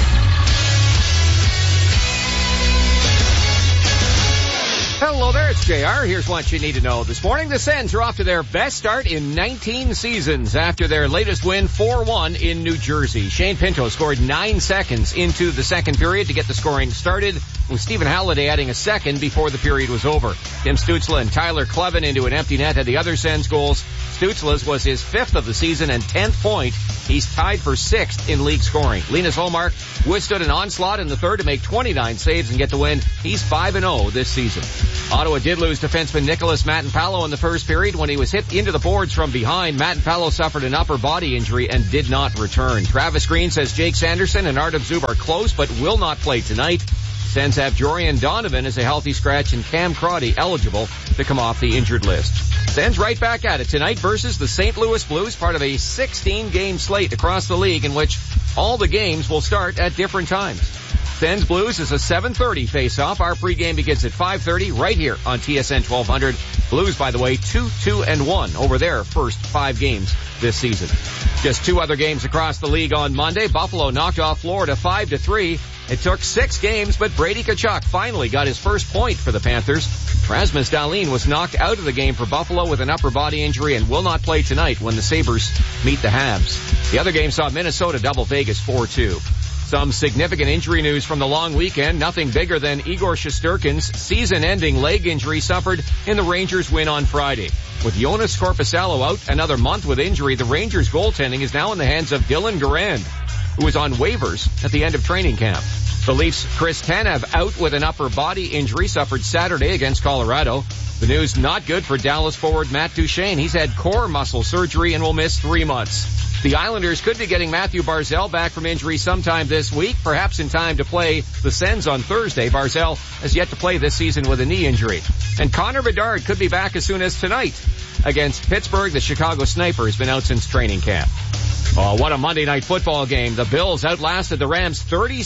Hello there, it's JR. Here's what you need to know. This morning, the Sens are off to their best start in 19 seasons after their latest win 4-1 in New Jersey. Shane Pinto scored 9 seconds into the second period to get the scoring started, with Stephen Halliday adding a second before the period was over. Tim Stützle and Tyler Kleven into an empty net had the other Sens goals. Stützle's was his 5th of the season and 10th point. He's tied for 6th in league scoring. Linus Holmark withstood an onslaught in the third to make 29 saves and get the win. He's 5-0 this season. Ottawa did lose defenseman Nicholas Matanpalo in the first period when he was hit into the boards from behind. Matanpalo suffered an upper body injury and did not return. Travis Green says Jake Sanderson and Artem Zub are close but will not play tonight. Sens have Jorian Donovan as a healthy scratch and Cam Crotty eligible to come off the injured list. Sens right back at it tonight versus the St. Louis Blues, part of a 16-game slate across the league in which all the games will start at different times. Sens Blues is a 7:30 face-off. Our pregame begins at 5:30 right here on TSN 1200. Blues, by the way, 2-2-1 over their first 5 games this season. Just 2 other games across the league on Monday. Buffalo knocked off Florida 5-3. It took 6 games, but Brady Tkachuk finally got his first point for the Panthers. Rasmus Dahlin was knocked out of the game for Buffalo with an upper body injury and will not play tonight when the Sabres meet the Habs. The other game saw Minnesota double Vegas 4-2. Some significant injury news from the long weekend. Nothing bigger than Igor Shesterkin's season-ending leg injury suffered in the Rangers' win on Friday. With Jonas Korpisalo out another month with injury, the Rangers' goaltending is now in the hands of Dylan Garand, who was on waivers at the end of training camp. The Leafs' Chris Tanev out with an upper body injury suffered Saturday against Colorado. The news not good for Dallas forward Matt Duchene. He's had core muscle surgery and will miss 3 months. The Islanders could be getting Matthew Barzal back from injury sometime this week, perhaps in time to play the Sens on Thursday. Barzal has yet to play this season with a knee injury. And Connor Bedard could be back as soon as tonight against Pittsburgh. The Chicago Sniper has been out since training camp. Oh, what a Monday Night Football game. The Bills outlasted the Rams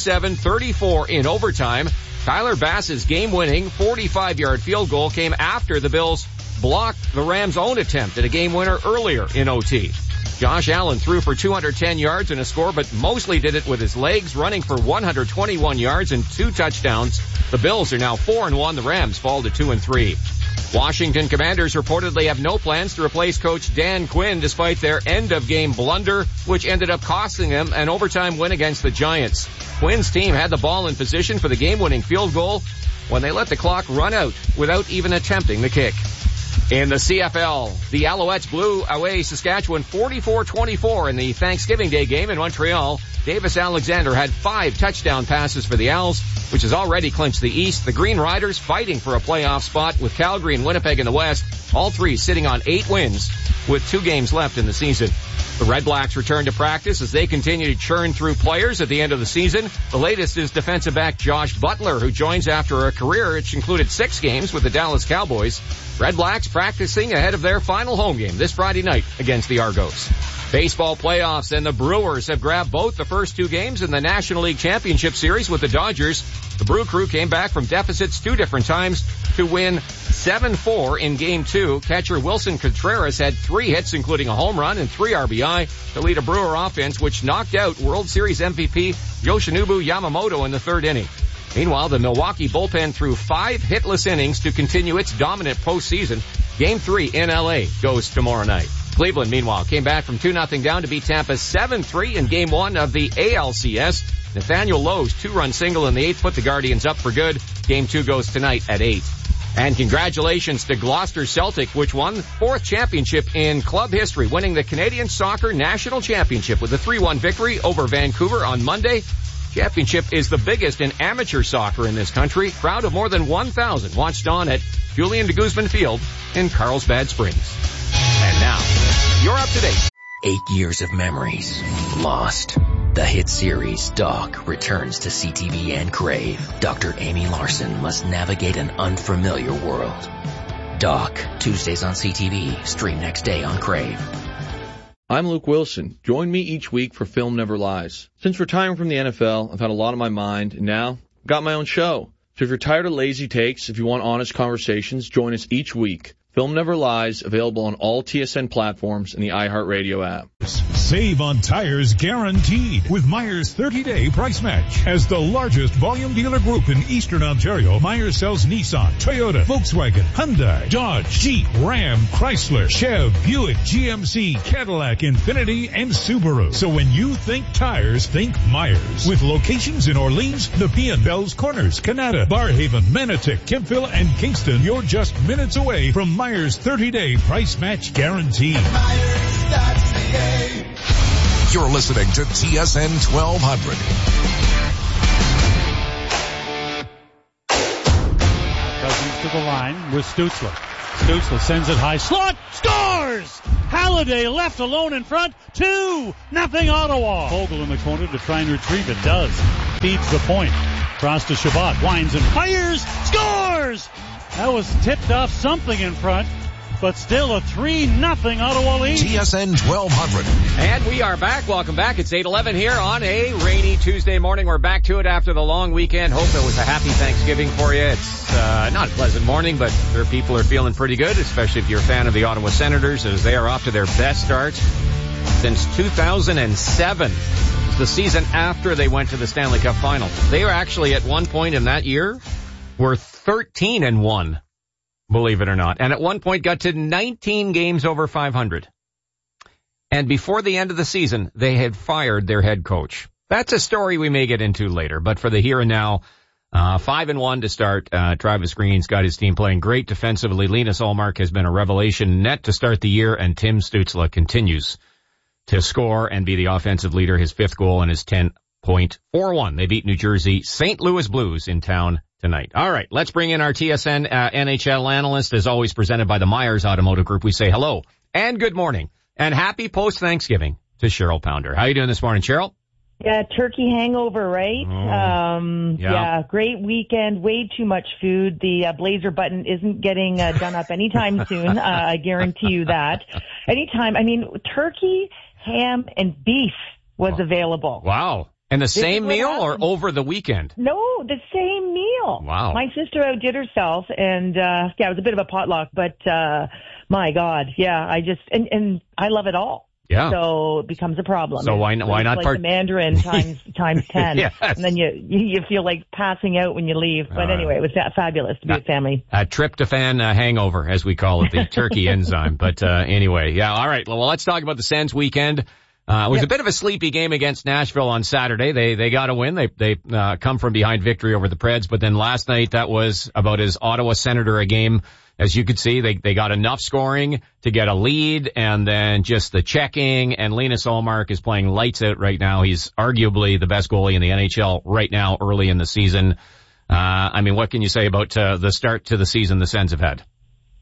37-34 in overtime. Tyler Bass's game-winning 45-yard field goal came after the Bills blocked the Rams' own attempt at a game-winner earlier in OT. Josh Allen threw for 210 yards and a score, but mostly did it with his legs, running for 121 yards and 2 touchdowns. The Bills are now 4-1. The Rams fall to 2-3. Washington Commanders reportedly have no plans to replace coach Dan Quinn despite their end-of-game blunder, which ended up costing them an overtime win against the Giants. Quinn's team had the ball in position for the game-winning field goal when they let the clock run out without even attempting the kick. In the CFL, the Alouettes blew away Saskatchewan 44-24 in the Thanksgiving Day game in Montreal. Davis Alexander had 5 touchdown passes for the Owls, which has already clinched the East. The Green Riders fighting for a playoff spot with Calgary and Winnipeg in the West, all 3 sitting on 8 wins with 2 games left in the season. The Red Blacks return to practice as they continue to churn through players at the end of the season. The latest is defensive back Josh Butler, who joins after a career which included 6 games with the Dallas Cowboys. Red Blacks practicing ahead of their final home game this Friday night against the Argos. Baseball playoffs, and the Brewers have grabbed both the first 2 games in the National League Championship Series with the Dodgers. The Brew Crew came back from deficits 2 different times to win 7-4 in Game 2. Catcher Wilson Contreras had 3 hits, including a home run and 3 RBI, to lead a Brewer offense which knocked out World Series MVP Yoshinobu Yamamoto in the 3rd inning. Meanwhile, the Milwaukee bullpen threw 5 hitless innings to continue its dominant postseason. Game 3 in LA goes tomorrow night. Cleveland, meanwhile, came back from 2-0 down to beat Tampa 7-3 in Game 1 of the ALCS. Nathaniel Lowe's 2-run single in the 8th put the Guardians up for good. Game 2 goes tonight at 8. And congratulations to Gloucester Celtic, which won the 4th championship in club history, winning the Canadian Soccer National Championship with a 3-1 victory over Vancouver on Monday. Championship is the biggest in amateur soccer in this country. Crowd of more than 1,000 watched on at Julian de Guzman Field in Carlsbad Springs. And now, you're up to date. 8 years of memories lost. The hit series Doc returns to CTV and Crave. Dr. Amy Larson must navigate an unfamiliar world. Doc, Tuesdays on CTV, stream next day on Crave. I'm Luke Wilson. Join me each week for Film Never Lies. Since retiring from the NFL, I've had a lot on my mind, and now got my own show. So if you're tired of lazy takes, if you want honest conversations, join us each week. Film Never Lies, available on all TSN platforms and the iHeartRadio app. Save on tires guaranteed with Myers 30-day price match. As the largest volume dealer group in Eastern Ontario, Myers sells Nissan, Toyota, Volkswagen, Hyundai, Dodge, Jeep, Ram, Chrysler, Chev, Buick, GMC, Cadillac, Infiniti, and Subaru. So when you think tires, think Myers. With locations in Orleans, Nepean, Bells Corners, Canada, Barhaven, Manotick, Kempville, and Kingston, you're just minutes away from Myers 30-day price match guarantee. You're listening to TSN 1200. Cousins to the line with Stützle. Stützle sends it high. Slot scores! Halliday left alone in front. 2-0 Ottawa. Vogel in the corner to try and retrieve it. Does. Feeds the point. Cross to Shabbat. Winds and fires. Scores! That was tipped off something in front, but still a 3-0 Ottawa lead. TSN 1200. And we are back. Welcome back. It's 8:11 here on a rainy Tuesday morning. We're back to it after the long weekend. Hope it was a happy Thanksgiving for you. It's not a pleasant morning, but sure people are feeling pretty good, especially if you're a fan of the Ottawa Senators, as they are off to their best start since 2007. It's the season after they went to the Stanley Cup Final. They were actually at one point in that year were 13-1, believe it or not. And at one point got to 19 games over 500. And before the end of the season, they had fired their head coach. That's a story we may get into later. But for the here and now, 5-1 to start. Travis Green's got his team playing great defensively. Linus Ullmark has been a revelation net to start the year. And Tim Stützle continues to score and be the offensive leader. His fifth goal and his 10.41. They beat New Jersey St. Louis Blues in town tonight. All right, let's bring in our TSN NHL analyst, as always presented by the Myers Automotive Group. We say hello and good morning and happy post-Thanksgiving to Cheryl Pounder. How you doing this morning, Cheryl? Yeah, turkey hangover, right? Yeah, great weekend, way too much food. The Blazer button isn't getting done up anytime soon. I guarantee you that. Anytime, turkey, ham, and beef was available. Wow. And the same meal or over the weekend? No, the same meal. Wow. My sister outdid herself, and it was a bit of a potluck, but my God, and I love it all. Yeah. So it becomes a problem. So why not like the Mandarin times 10. Yes. And then you feel like passing out when you leave. But anyway, it was fabulous to be with family. A tryptophan hangover, as we call it, the turkey enzyme. But anyway, yeah, all right. Well, let's talk about the Sens weekend. It was a bit of a sleepy game against Nashville on Saturday. They got a win. They come from behind victory over the Preds. But then last night, that was about as Ottawa Senator a game as you could see. They got enough scoring to get a lead, and then just the checking. And Linus Ullmark is playing lights out right now. He's arguably the best goalie in the NHL right now, early in the season. What can you say about the start to the season the Sens have had?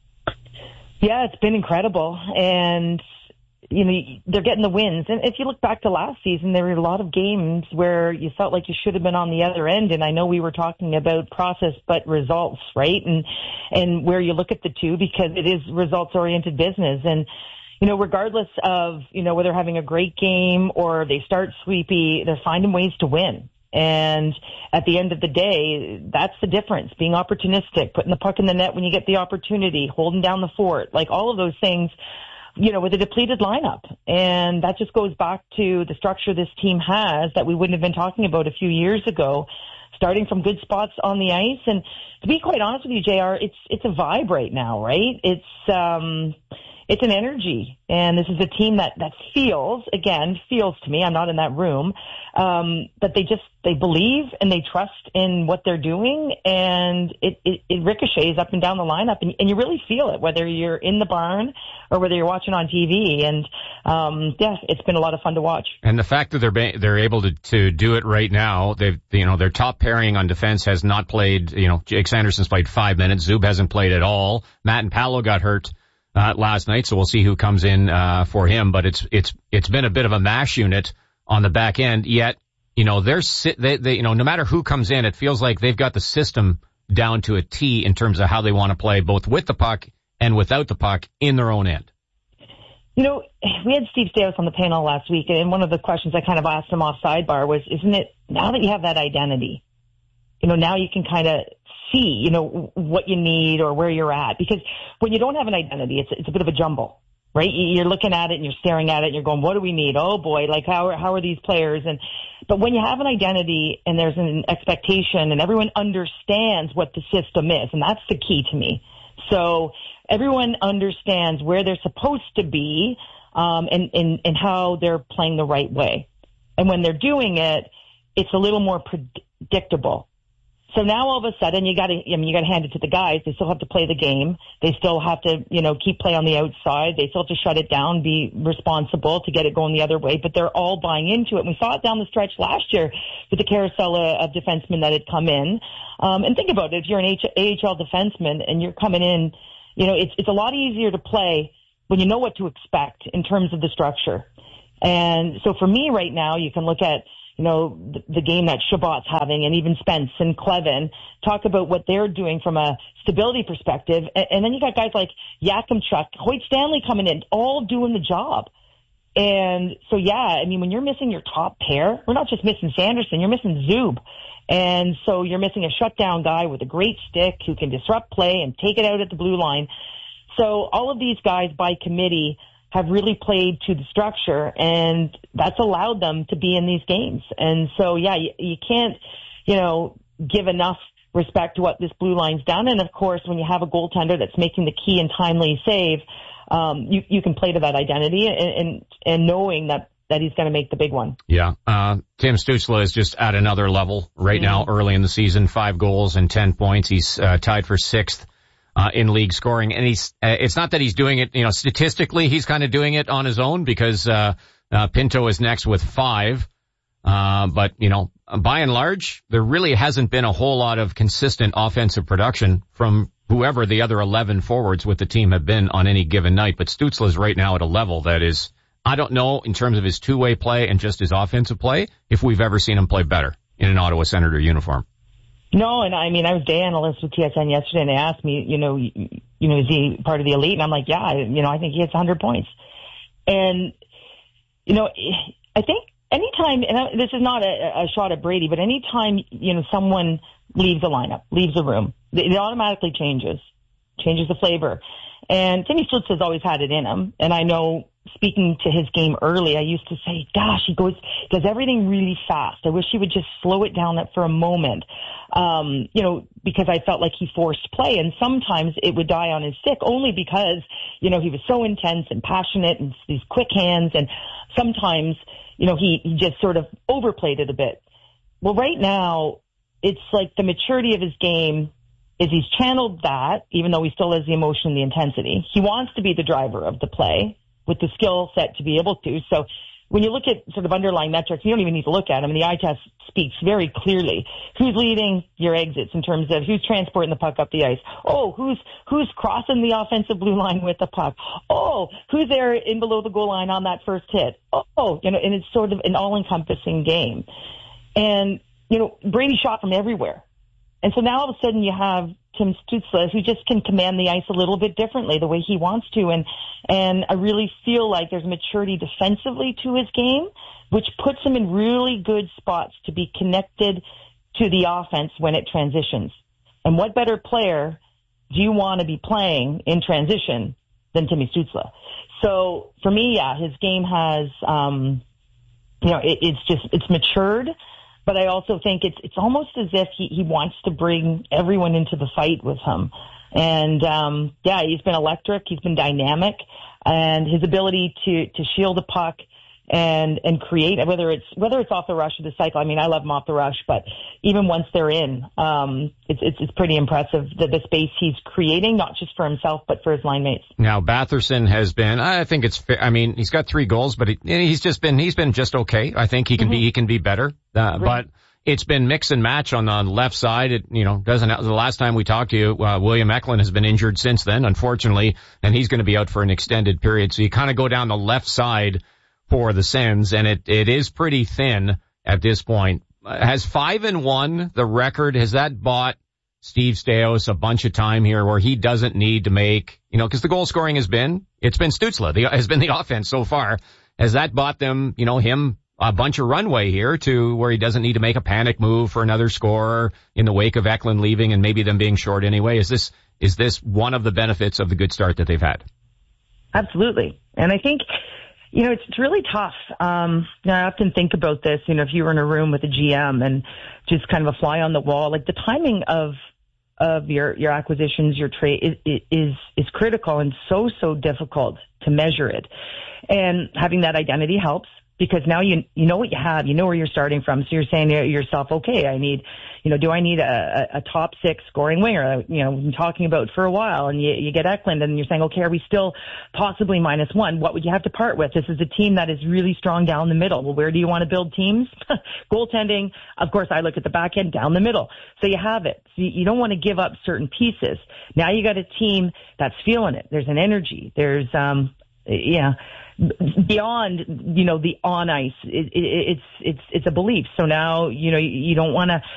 Yeah, it's been incredible. And they're getting the wins. And if you look back to last season, there were a lot of games where you felt like you should have been on the other end. And I know we were talking about process, but results, right? And where you look at the two, because it is results-oriented business. And, regardless of, whether they're having a great game or they start sleepy, they're finding ways to win. And at the end of the day, that's the difference. Being opportunistic, putting the puck in the net when you get the opportunity, holding down the fort, like all of those things, with a depleted lineup. And that just goes back to the structure this team has that we wouldn't have been talking about a few years ago, starting from good spots on the ice. And to be quite honest with you, JR, it's a vibe right now, right? It's an energy. And this is a team that feels to me, I'm not in that room, that they believe and they trust in what they're doing, and it ricochets up and down the lineup, and you really feel it, whether you're in the barn or whether you're watching on TV. And it's been a lot of fun to watch. And the fact that they're able to do it right now, their top pairing on defense has not played. Jake Sanderson's played 5 minutes. Zub hasn't played at all. Matt and Paolo got hurt last night, so we'll see who comes in for him. But it's been a bit of a mash unit on the back end. Yet, no matter who comes in, it feels like they've got the system down to a T in terms of how they want to play, both with the puck and without the puck in their own end. We had Steve Staios on the panel last week, and one of the questions I kind of asked him off sidebar was, isn't it, now that you have that identity, now you can kind of see, what you need or where you're at. Because when you don't have an identity, it's a bit of a jumble, right? You're looking at it and you're staring at it and you're going, what do we need? Oh boy, like how are these players? But when you have an identity and there's an expectation and everyone understands what the system is, and that's the key to me. So everyone understands where they're supposed to be, and how they're playing the right way. And when they're doing it, it's a little more predictable. So now all of a sudden you gotta hand it to the guys. They still have to play the game. They still have to, keep play on the outside. They still have to shut it down, be responsible to get it going the other way, but they're all buying into it. And we saw it down the stretch last year with the carousel of defensemen that had come in. And think about it. If you're an AHL defenseman and you're coming in, it's a lot easier to play when you know what to expect in terms of the structure. And so for me right now, you can look at, the game that Chabot's having, and even Spence and Clevin, talk about what they're doing from a stability perspective. And then you got guys like Yakimchuk, Hoyt Stanley coming in, all doing the job. And so, when you're missing your top pair, we're not just missing Sanderson, you're missing Zub. And so you're missing a shutdown guy with a great stick who can disrupt play and take it out at the blue line. So all of these guys by committee have really played to the structure, and that's allowed them to be in these games. And so, you can't, give enough respect to what this blue line's done. And of course, when you have a goaltender that's making the key and timely save, you can play to that identity and knowing that he's going to make the big one. Yeah. Tim Stützle is just at another level right now, early in the season, 5 goals and 10 points. He's tied for 6th. In league scoring, and it's not that he's doing it, statistically he's kind of doing it on his own because, Pinto is next with 5. But, by and large, there really hasn't been a whole lot of consistent offensive production from whoever the other 11 forwards with the team have been on any given night. But Stützle is right now at a level that is, I don't know in terms of his two-way play and just his offensive play, if we've ever seen him play better in an Ottawa Senator uniform. No, and I was day analyst with TSN yesterday, and they asked me, is he part of the elite? And I'm like, yeah, I think he hits 100 points. And, I think anytime, and this is not a shot at Brady, but anytime, someone leaves a lineup, leaves a room, it automatically changes the flavor. And Timmy Stützle has always had it in him. And I know, speaking to his game early, I used to say, gosh, does everything really fast. I wish he would just slow it down for a moment. Because I felt like he forced play, and sometimes it would die on his stick only because, he was so intense and passionate and these quick hands, and sometimes, he just sort of overplayed it a bit. Well, right now, it's like the maturity of his game is he's channeled that, even though he still has the emotion and the intensity. He wants to be the driver of the play with the skill set to be able to. So when you look at sort of underlying metrics, you don't even need to look at them. And the eye test speaks very clearly. Who's leading your exits in terms of who's transporting the puck up the ice? Oh, who's crossing the offensive blue line with the puck? Oh, who's there in below the goal line on that first hit? Oh, and it's sort of an all-encompassing game. And, Brady shot from everywhere. And so now all of a sudden you have Tim Stützle, who just can command the ice a little bit differently the way he wants to. And I really feel like there's maturity defensively to his game, which puts him in really good spots to be connected to the offense when it transitions. And what better player do you want to be playing in transition than Timmy Stützle? So for me, his game has, it's matured. But I also think it's almost as if he wants to bring everyone into the fight with him. And, he's been electric. He's been dynamic. And his ability to shield a puck and create, whether it's off the rush or the cycle. I mean, I love him off the rush, but even once they're in, it's pretty impressive the space he's creating, not just for himself, but for his line mates. Now, Batherson has been, I think it's fair. I mean, he's got 3 goals, but he's been just okay. I think he can be better. But it's been mix and match on the left side. It, the last time we talked to you, William Eklund has been injured since then, unfortunately, and he's going to be out for an extended period. So you kind of go down the left side for the Sens, and it is pretty thin at this point. Has 5-1 the record? Has that bought Steve Staios a bunch of time here where he doesn't need to make, because the goal scoring it's been Stützle, has been the offense so far. Has that bought them, him a bunch of runway here to where he doesn't need to make a panic move for another scorer in the wake of Eklund leaving and maybe them being short anyway? Is this one of the benefits of the good start that they've had? Absolutely. And I think, it's really tough. I often think about this, if you were in a room with a GM and just kind of a fly on the wall, like the timing of your acquisitions, your trade is critical and so difficult to measure it. And having that identity helps, because now you know what you have, you know where you're starting from. So you're saying to yourself, okay, do I need a top 6 scoring winger? We've been talking about for a while, and you get Eklund, and you're saying, okay, are we still possibly -1? What would you have to part with? This is a team that is really strong down the middle. Well, where do you want to build teams? Goaltending, of course, I look at the back end, down the middle. So you have it. So you don't want to give up certain pieces. Now you got a team that's feeling it. There's an energy. There's, beyond, the on ice, it's a belief. So now, you don't want to